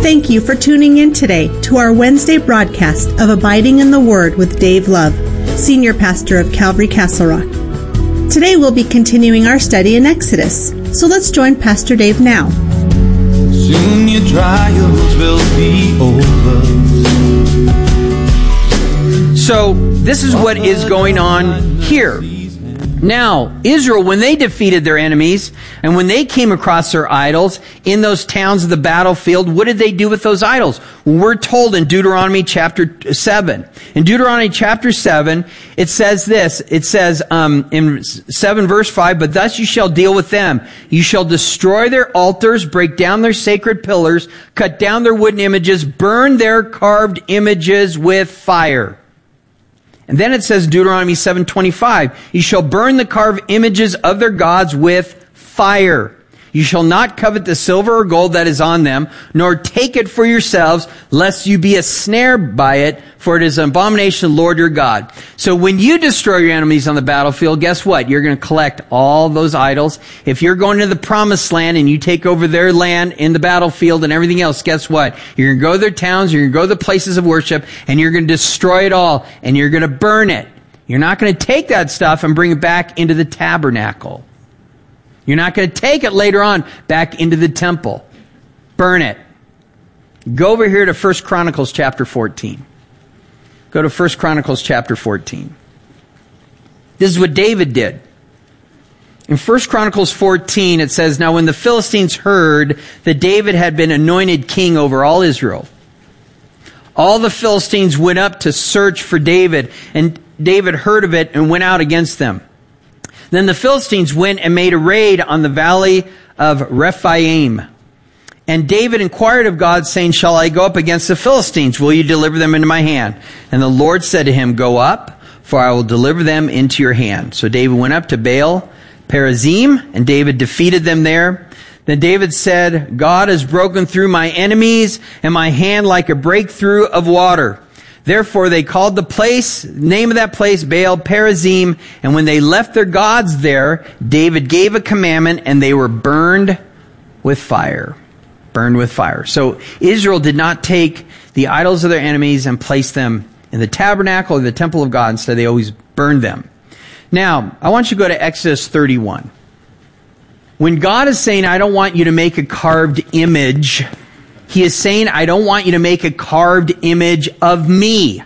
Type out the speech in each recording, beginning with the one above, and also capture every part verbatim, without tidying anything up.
Thank you for tuning in today to our Wednesday broadcast of Abiding in the Word with Dave Love, Senior Pastor of Calvary Castle Rock. Today we'll be continuing our study in Exodus, so let's join Pastor Dave now. Soon your trials will be over. So this is what is going on here. Now, Israel, when they defeated their enemies and when they came across their idols in those towns of the battlefield, what did they do with those idols? Well, we're told in Deuteronomy chapter seven. In Deuteronomy chapter seven, it says this. It says um, in seven verse five, "But thus you shall deal with them. You shall destroy their altars, break down their sacred pillars, cut down their wooden images, burn their carved images with fire." And then it says, Deuteronomy seven twenty-five, "You shall burn the carved images of their gods with fire. You shall not covet the silver or gold that is on them, nor take it for yourselves, lest you be a snare by it, for it is an abomination to the Lord your God." So when you destroy your enemies on the battlefield, guess what? You're going to collect all those idols. If you're going to the promised land and you take over their land in the battlefield and everything else, guess what? You're going to go to their towns, you're going to go to the places of worship, and you're going to destroy it all, and you're going to burn it. You're not going to take that stuff and bring it back into the tabernacle. You're not going to take it later on back into the temple. Burn it. Go over here to First Chronicles chapter fourteen. Go to First Chronicles chapter fourteen. This is what David did. In First Chronicles fourteen, it says, "Now when the Philistines heard that David had been anointed king over all Israel, all the Philistines went up to search for David, and David heard of it and went out against them. Then the Philistines went and made a raid on the valley of Rephaim. And David inquired of God, saying, 'Shall I go up against the Philistines? Will you deliver them into my hand?' And the Lord said to him, 'Go up, for I will deliver them into your hand.' So David went up to Baal Perazim, and David defeated them there. Then David said, 'God has broken through my enemies, and my hand like a breakthrough of water.' Therefore they called the place, name of that place, Baal Perazim. And when they left their gods there, David gave a commandment, and they were burned with fire." Burned with fire. So Israel did not take the idols of their enemies and place them in the tabernacle or the temple of God. Instead, they always burned them. Now, I want you to go to Exodus thirty-one. When God is saying, "I don't want you to make a carved image," He is saying, "I don't want you to make a carved image of me."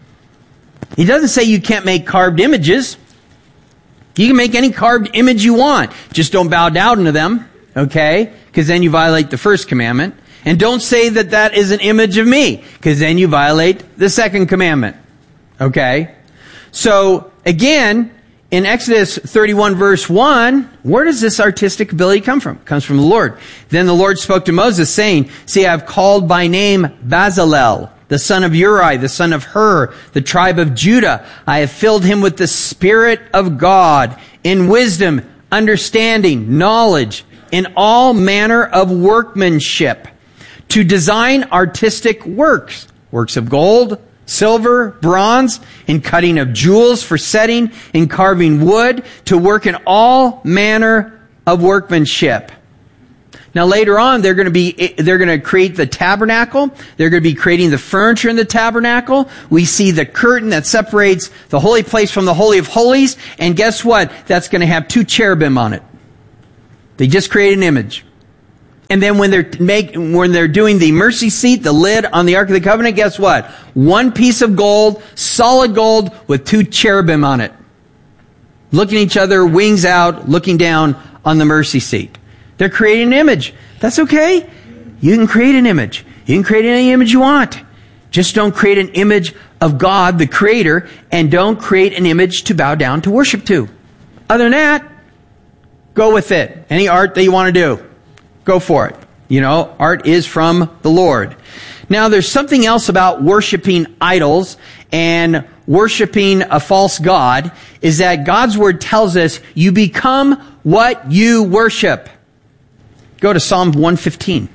He doesn't say you can't make carved images. You can make any carved image you want. Just don't bow down to them, okay? Because then you violate the first commandment. And don't say that that is an image of me, because then you violate the second commandment, okay? So, again, in Exodus thirty-one verse one, where does this artistic ability come from? It comes from the Lord. "Then the Lord spoke to Moses, saying, 'See, I have called by name Bezalel, the son of Uri, the son of Hur, the tribe of Judah. I have filled him with the Spirit of God, in wisdom, understanding, knowledge, in all manner of workmanship, to design artistic works, works of gold, silver, bronze, in cutting of jewels for setting, in carving wood, to work in all manner of workmanship.'" Now later on, they're going to be, they're going to create the tabernacle. They're going to be creating the furniture in the tabernacle. We see the curtain that separates the holy place from the Holy of Holies. And guess what? That's going to have two cherubim on it. They just create an image. And then when they're make, when they're doing the mercy seat, the lid on the Ark of the Covenant, guess what? One piece of gold, solid gold, with two cherubim on it. Looking at each other, wings out, looking down on the mercy seat. They're creating an image. That's okay. You can create an image. You can create any image you want. Just don't create an image of God, the Creator, and don't create an image to bow down to worship to. Other than that, go with it. Any art that you want to do, go for it. You know, art is from the Lord. Now, there's something else about worshiping idols and worshiping a false god, is that God's Word tells us you become what you worship. Go to Psalm one fifteen.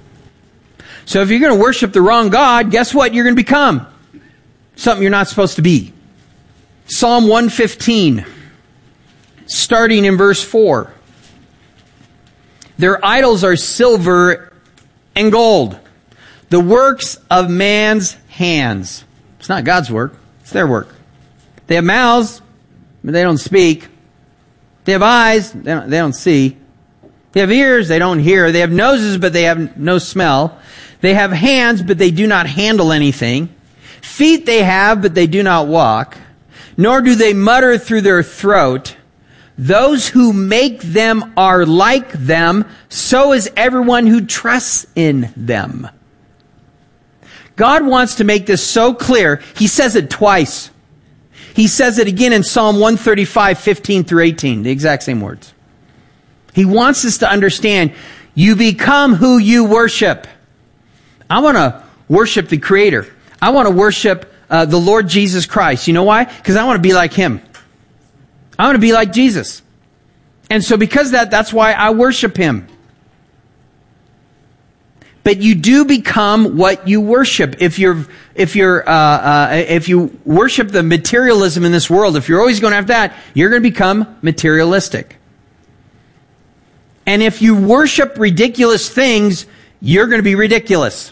So if you're going to worship the wrong God, guess what you're going to become? Something you're not supposed to be. Psalm one fifteen, starting in verse four. "Their idols are silver and gold, the works of man's hands. It's not God's work. It's their work. They have mouths, but they don't speak. They have eyes, they don't, they don't see. They have ears, they don't hear. They have noses, but they have no smell. They have hands, but they do not handle anything. Feet they have, but they do not walk. Nor do they mutter through their throat. Those who make them are like them. So is everyone who trusts in them. God wants to make this so clear. He says it twice. He says it again in Psalm one thirty-five, fifteen through eighteen. The exact same words. He wants us to understand, you become who you worship. I want to worship the Creator. I want to worship uh, the Lord Jesus Christ. You know why? Because I want to be like Him. I want to be like Jesus. And so because of that, that's why I worship Him. But you do become what you worship. If you're, if you're, uh, uh, if you worship the materialism in this world, if you're always going to have that, you're going to become materialistic. And if you worship ridiculous things, you're going to be ridiculous.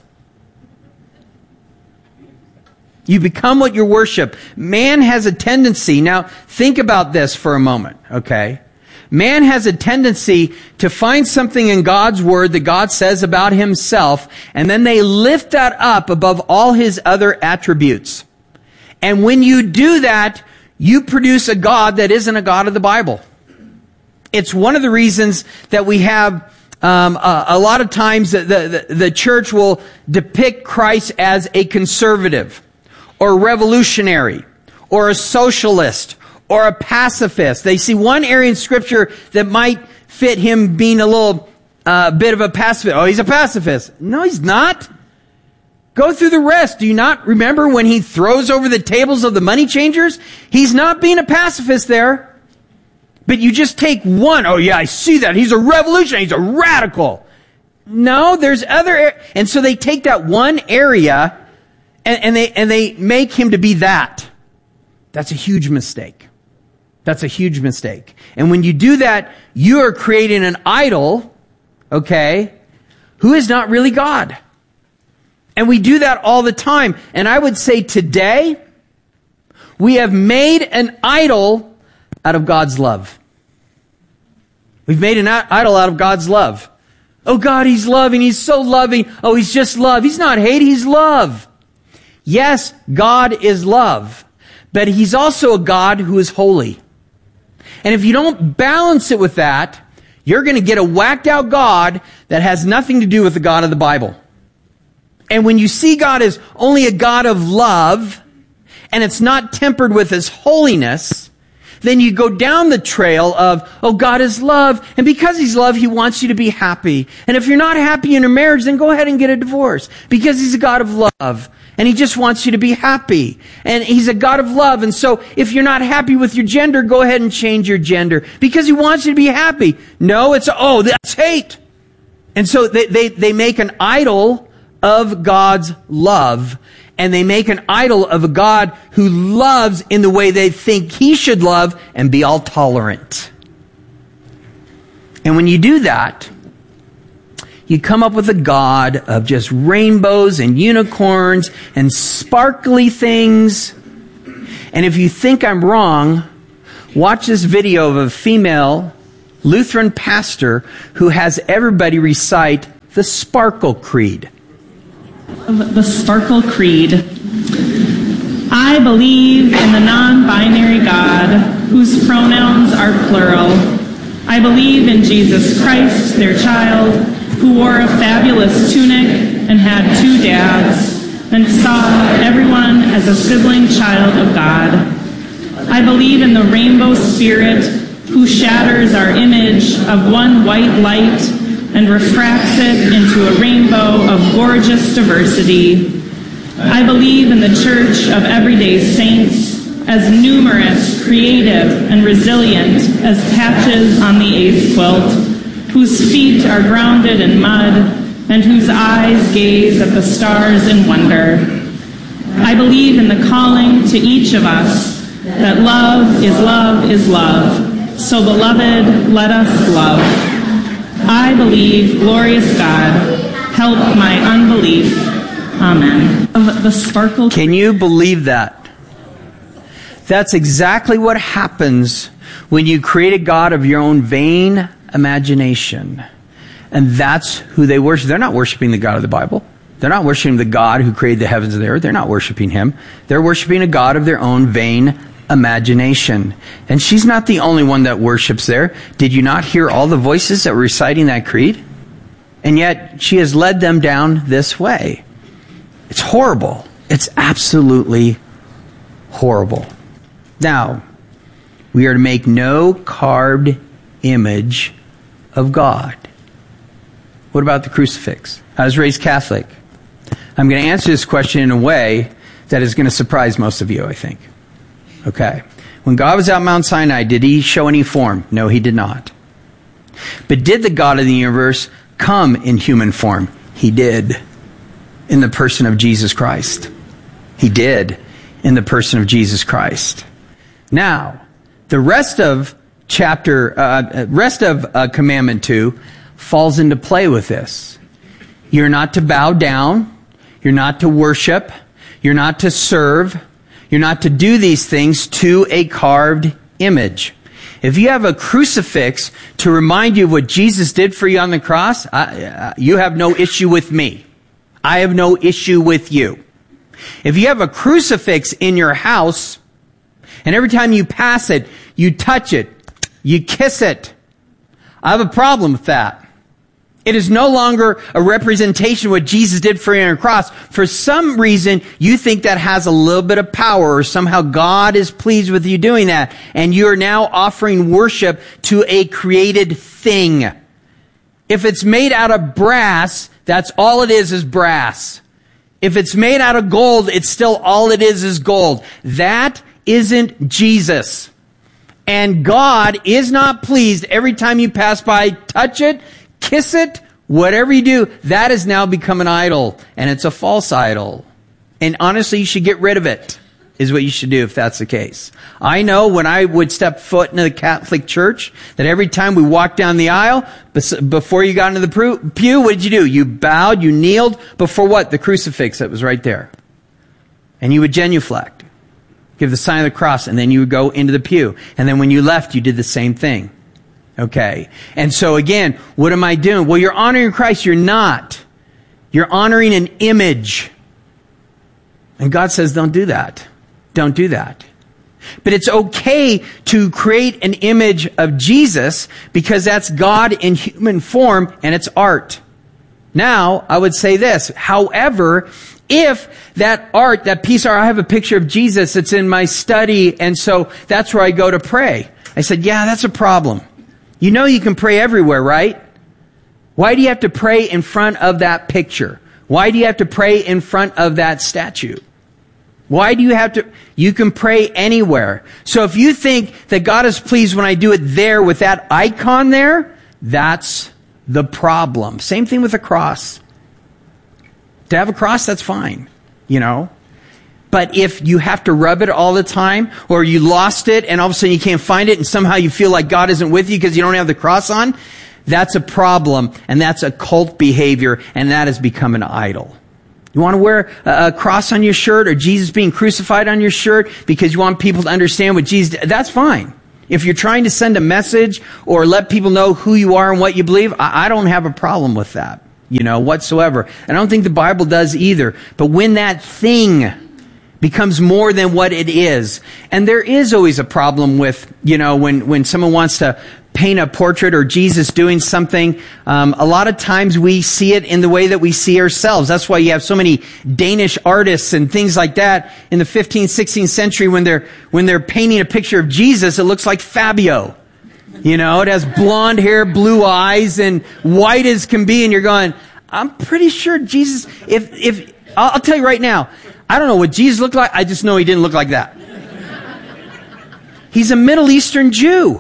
You become what you worship. Man has a tendency, now think about this for a moment, okay? Man has a tendency to find something in God's Word that God says about Himself, and then they lift that up above all His other attributes. And when you do that, you produce a God that isn't a God of the Bible. It's one of the reasons that we have um, a, a lot of times the, the, the church will depict Christ as a conservative, or revolutionary, or a socialist, or a pacifist. They see one area in Scripture that might fit him being a little uh, bit of a pacifist. Oh, he's a pacifist. No, he's not. Go through the rest. Do you not remember when he throws over the tables of the money changers? He's not being a pacifist there. But you just take one. Oh yeah, I see that. He's a revolutionary. He's a radical. No, there's other. And so they take that one area and, and they and they make him to be that. That's a huge mistake. That's a huge mistake. And when you do that, you are creating an idol, okay, who is not really God. And we do that all the time. And I would say today, we have made an idol out of God's love. We've made an idol out of God's love. Oh God, He's loving. He's so loving. Oh, He's just love. He's not hate. He's love. Yes, God is love. But He's also a God who is holy. And if you don't balance it with that, you're going to get a whacked out God that has nothing to do with the God of the Bible. And when you see God as only a God of love, and it's not tempered with His holiness, then you go down the trail of, oh, God is love, and because He's love, He wants you to be happy. And if you're not happy in your marriage, then go ahead and get a divorce, because He's a God of love, and He just wants you to be happy. And He's a God of love, and so if you're not happy with your gender, go ahead and change your gender, because He wants you to be happy. No, it's, oh, that's hate. And so they, they, they make an idol of God's love, and they make an idol of a God who loves in the way they think He should love and be all tolerant. And when you do that, you come up with a God of just rainbows and unicorns and sparkly things. And if you think I'm wrong, watch this video of a female Lutheran pastor who has everybody recite the Sparkle Creed. The Sparkle Creed. I believe in the non-binary God whose pronouns are plural. I believe in Jesus Christ, their child, who wore a fabulous tunic and had two dads and saw everyone as a sibling child of God. I believe in the rainbow spirit who shatters our image of one white light and refracts it into a rainbow of gorgeous diversity. I believe in the Church of Everyday Saints, as numerous, creative, and resilient as patches on the AIDS quilt, whose feet are grounded in mud and whose eyes gaze at the stars in wonder. I believe in the calling to each of us that love is love is love. So, beloved, let us love. I believe, glorious God, help my unbelief. Amen. Of the sparkle. Can you believe that? That's exactly what happens when you create a God of your own vain imagination. And that's who they worship. They're not worshiping the God of the Bible. They're not worshiping the God who created the heavens and the earth. They're not worshiping him. They're worshiping a God of their own vain imagination. And she's not the only one that worships there. Did you not hear all the voices that were reciting that creed? And yet she has led them down this way. It's horrible. It's absolutely horrible. Now, we are to make no carved image of God. What about the crucifix? I was raised Catholic. I'm going to answer this question in a way that is going to surprise most of you, I think. Okay. When God was at Mount Sinai, did he show any form? No, he did not. But did the God of the universe come in human form? He did. In the person of Jesus Christ. He did. In the person of Jesus Christ. Now, the rest of chapter, uh, rest of uh, commandment two falls into play with this. You're not to bow down. You're not to worship. You're not to serve. You're not to do these things to a carved image. If you have a crucifix to remind you of what Jesus did for you on the cross, I, uh, you have no issue with me. I have no issue with you. If you have a crucifix in your house, and every time you pass it, you touch it, you kiss it, I have a problem with that. It is no longer a representation of what Jesus did for you on the cross. For some reason, you think that has a little bit of power, or somehow God is pleased with you doing that, and you are now offering worship to a created thing. If it's made out of brass, that's all it is, is brass. If it's made out of gold, it's still all it is, is gold. That isn't Jesus. And God is not pleased every time you pass by, touch it, kiss it, whatever you do, that has now become an idol. And it's a false idol. And honestly, you should get rid of it, is what you should do if that's the case. I know when I would step foot into the Catholic Church, that every time we walked down the aisle, before you got into the pew, what did you do? You bowed, you kneeled before what? The crucifix that was right there. And you would genuflect, give the sign of the cross, and then you would go into the pew. And then when you left, you did the same thing. Okay. And so again, what am I doing? Well, you're honoring Christ. You're not. You're honoring an image. And God says, don't do that. Don't do that. But it's okay to create an image of Jesus because that's God in human form and it's art. Now, I would say this. However, if that art, that piece of art, I have a picture of Jesus that's in my study, and so that's where I go to pray. I said, yeah, that's a problem. You know you can pray everywhere, right? Why do you have to pray in front of that picture? Why do you have to pray in front of that statue? Why do you have to? You can pray anywhere. So if you think that God is pleased when I do it there with that icon there, that's the problem. Same thing with a cross. To have a cross, that's fine, you know. But if you have to rub it all the time, or you lost it and all of a sudden you can't find it and somehow you feel like God isn't with you because you don't have the cross on, that's a problem, and that's a cult behavior, and that has become an idol. You want to wear a cross on your shirt or Jesus being crucified on your shirt because you want people to understand what Jesus did, that's fine. If you're trying to send a message or let people know who you are and what you believe, I don't have a problem with that, you know, whatsoever. I don't think the Bible does either. But when that thing becomes more than what it is, and there is always a problem with, you know, when, when someone wants to paint a portrait or Jesus doing something, um, a lot of times we see it in the way that we see ourselves. That's why you have so many Danish artists and things like that in the fifteenth, sixteenth century when they're, when they're painting a picture of Jesus, it looks like Fabio. You know, it has blonde hair, blue eyes, and white as can be, and you're going, I'm pretty sure Jesus, if, if, I'll, I'll tell you right now, I don't know what Jesus looked like, I just know he didn't look like that. He's a Middle Eastern Jew.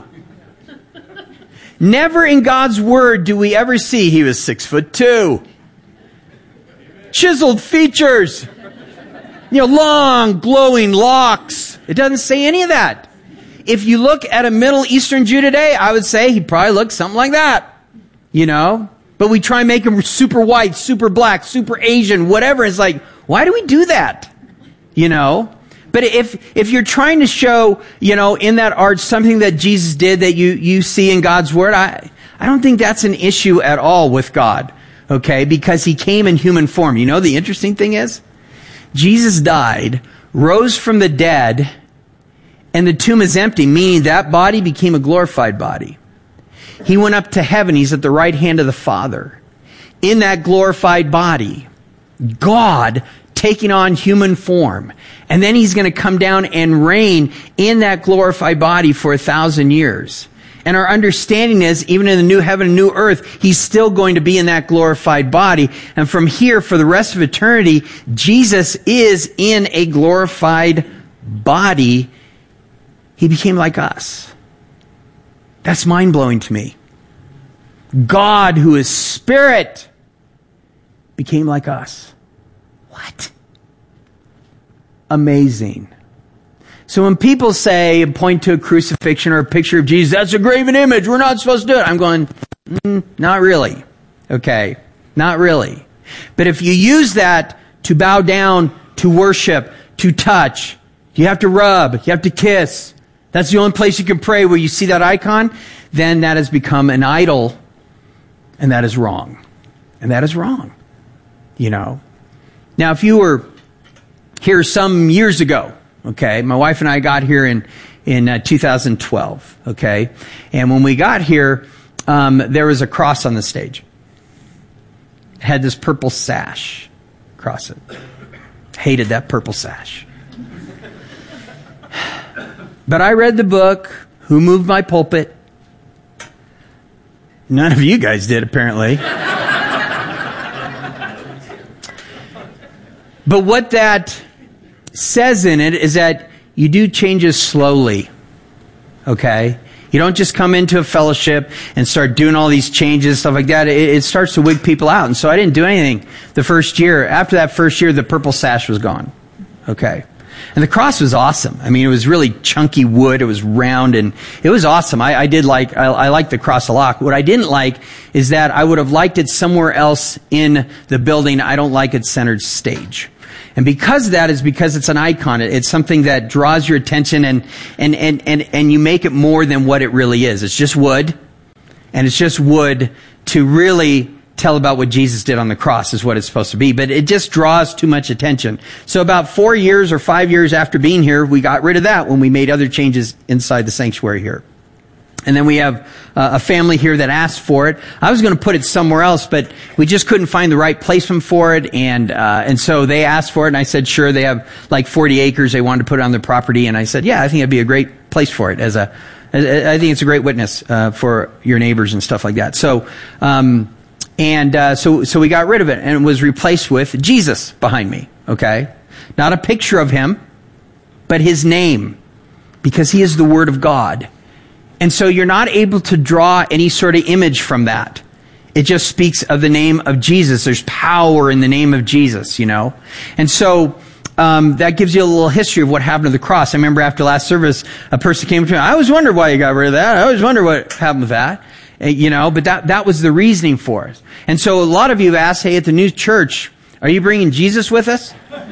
Never in God's Word do we ever see he was six foot two. Chiseled features. You know, long, glowing locks. It doesn't say any of that. If you look at a Middle Eastern Jew today, I would say he probably looks something like that. You know? But we try and make him super white, super black, super Asian, whatever. It's like, why do we do that? You know? But if if you're trying to show, you know, in that art something that Jesus did that you, you see in God's Word, I, I don't think that's an issue at all with God, okay? Because he came in human form. You know, the interesting thing is, Jesus died, rose from the dead, and the tomb is empty, meaning that body became a glorified body. He went up to heaven. He's at the right hand of the Father. In that glorified body, God taking on human form. And then he's going to come down and reign in that glorified body for a thousand years. And our understanding is, even in the new heaven and new earth, he's still going to be in that glorified body. And from here, for the rest of eternity, Jesus is in a glorified body. He became like us. That's mind-blowing to me. God, who is spirit, became like us. What? Amazing. So when people say, point to a crucifixion or a picture of Jesus, that's a graven image, we're not supposed to do it. I'm going, mm, not really. Okay, not really. But if you use that to bow down, to worship, to touch, you have to rub, you have to kiss, that's the only place you can pray where you see that icon, then that has become an idol, and that is wrong. And that is wrong. You know? Now, if you were here some years ago, okay, my wife and I got here in, in uh, two thousand twelve, okay? And when we got here, um, there was a cross on the stage. It had this purple sash across it. Hated that purple sash. But I read the book, Who Moved My Pulpit? None of you guys did, apparently. But what that says in it is that you do changes slowly, okay? You don't just come into a fellowship and start doing all these changes, stuff like that. It, it starts to wig people out. And so I didn't do anything the first year. After that first year, the purple sash was gone, okay? And the cross was awesome. I mean, it was really chunky wood. It was round, and it was awesome. I, I did like, I, I liked the cross a lot. What I didn't like is that I would have liked it somewhere else in the building. I don't like it centered stage. And because of that is because it's an icon. It's something that draws your attention, and, and, and, and, and you make it more than what it really is. It's just wood, and it's just wood to really tell about what Jesus did on the cross is what it's supposed to be. But it just draws too much attention. So about four years or five years after being here, we got rid of that when we made other changes inside the sanctuary here. And then we have uh, a family here that asked for it. I was going to put it somewhere else, but we just couldn't find the right placement for it. And uh, and so they asked for it, and I said, sure. They have like forty acres. They wanted to put it on their property. And I said, yeah, I think it'd be a great place for it. As a, I think it's a great witness uh, for your neighbors and stuff like that. So, um, and uh, so so we got rid of it, and it was replaced with Jesus behind me, okay? Not a picture of him, but his name, because he is the Word of God. And so you're not able to draw any sort of image from that. It just speaks of the name of Jesus. There's power in the name of Jesus, you know. And so um, that gives you a little history of what happened to the cross. I remember after last service, a person came to me, I always wondered why you got rid of that. I always wondered what happened with that. And, you know, but that, that was the reasoning for it. And so a lot of you have asked, hey, at the new church, are you bringing Jesus with us?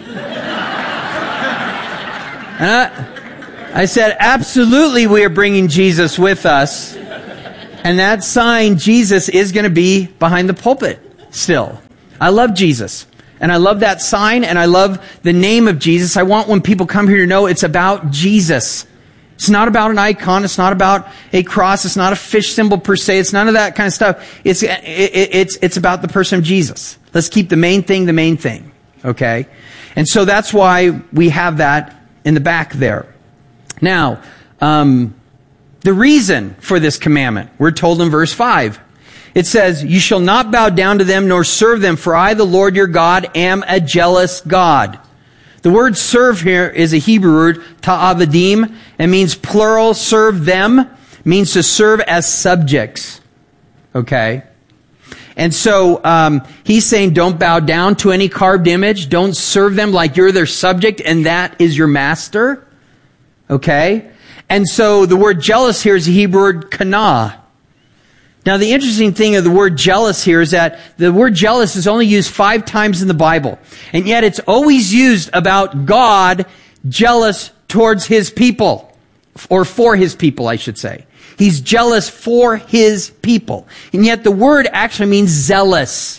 And I, I said, absolutely we are bringing Jesus with us. And that sign, Jesus, is going to be behind the pulpit still. I love Jesus. And I love that sign, and I love the name of Jesus. I want when people come here to know it's about Jesus. It's not about an icon. It's not about a cross. It's not a fish symbol per se. It's none of that kind of stuff. It's, it, it's, it's about the person of Jesus. Let's keep the main thing the main thing. Okay? And so that's why we have that in the back there. Now, um, the reason for this commandment, we're told in verse five. It says, you shall not bow down to them nor serve them, for I, the Lord your God, am a jealous God. The word serve here is a Hebrew word, ta'avadim. It means plural, serve them, means to serve as subjects. Okay? And so um, he's saying don't bow down to any carved image. Don't serve them like you're their subject and that is your master. Okay? And so the word jealous here is the Hebrew word kana. Now, the interesting thing of the word jealous here is that the word jealous is only used five times in the Bible. And yet it's always used about God jealous towards his people. Or for his people, I should say. He's jealous for his people. And yet the word actually means zealous.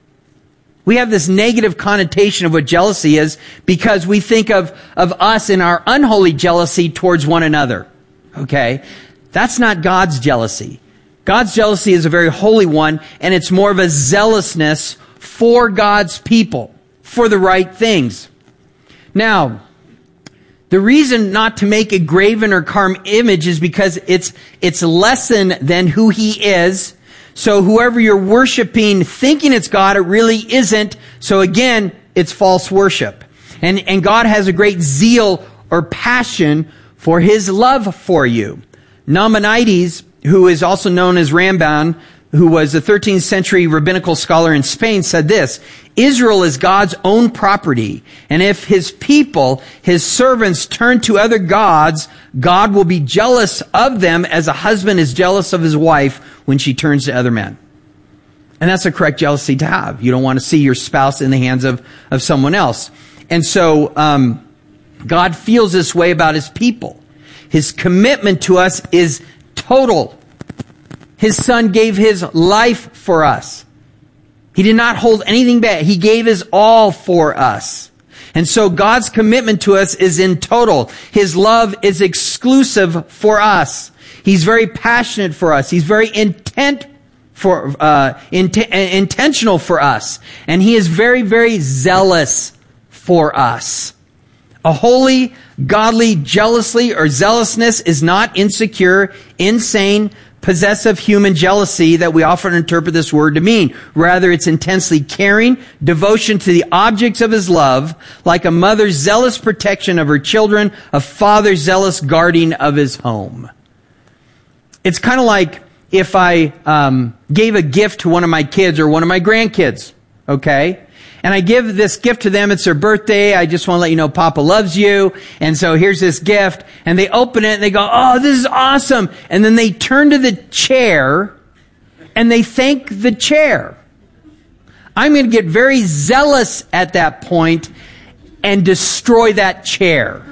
We have this negative connotation of what jealousy is because we think of, of us in our unholy jealousy towards one another. Okay? That's not God's jealousy. God's jealousy is a very holy one, and it's more of a zealousness for God's people, for the right things. Now, the reason not to make a graven or carved image is because it's it's lesser than who he is. So whoever you're worshiping, thinking it's God, it really isn't. So again, it's false worship. And, and God has a great zeal or passion for his love for you. Nabonidus, who is also known as Ramban, who was a thirteenth century rabbinical scholar in Spain, said this: Israel is God's own property, and if his people, his servants, turn to other gods, God will be jealous of them as a husband is jealous of his wife when she turns to other men. And that's the correct jealousy to have. You don't want to see your spouse in the hands of, of someone else. And so um, God feels this way about his people. His commitment to us is total. His son gave his life for us. He did not hold anything back. He gave his all for us. And so God's commitment to us is in total. His love is exclusive for us. He's very passionate for us. He's very intent for, uh, int- intentional for us. And he is very, very zealous for us. A holy, godly, jealously or zealousness is not insecure, insane, possessive human jealousy that we often interpret this word to mean. Rather, it's intensely caring, devotion to the objects of his love, like a mother's zealous protection of her children, a father's zealous guarding of his home. It's kind of like if I um, gave a gift to one of my kids or one of my grandkids, okay? And I give this gift to them. It's their birthday. I just want to let you know Papa loves you. And so here's this gift. And they open it and they go, oh, this is awesome. And then they turn to the chair and they thank the chair. I'm going to get very zealous at that point and destroy that chair.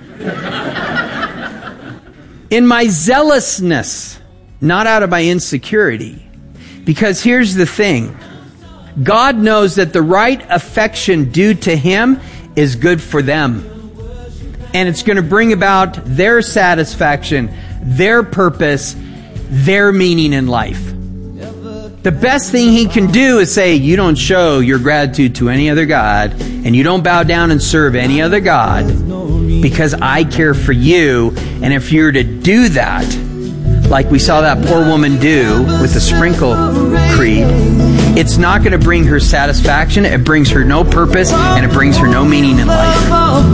In my zealousness, not out of my insecurity. Because here's the thing. God knows that the right affection due to him is good for them. And it's going to bring about their satisfaction, their purpose, their meaning in life. The best thing he can do is say, you don't show your gratitude to any other God, and you don't bow down and serve any other God, because I care for you. And if you're to do that, like we saw that poor woman do with the sprinkle creed, it's not going to bring her satisfaction, it brings her no purpose, and it brings her no meaning in life.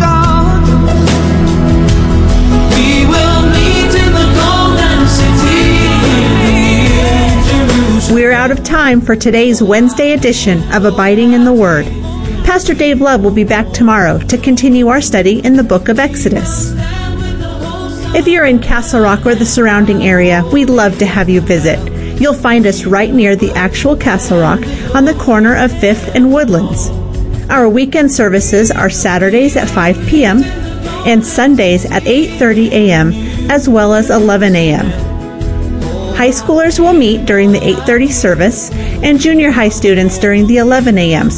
We're out of time for today's Wednesday edition of Abiding in the Word. Pastor Dave Love will be back tomorrow to continue our study in the book of Exodus. If you're in Castle Rock or the surrounding area, we'd love to have you visit. You'll find us right near the actual Castle Rock on the corner of fifth and Woodlands. Our weekend services are Saturdays at five p.m. and Sundays at eight thirty a.m. as well as eleven a.m. High schoolers will meet during the eight thirty service and junior high students during the eleven a.m.